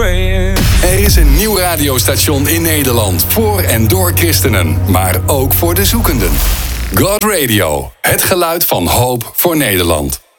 praying. Er is een nieuw radiostation in Nederland. Voor en door christenen. Maar ook voor de zoekenden. God Radio. Het geluid van hoop voor Nederland.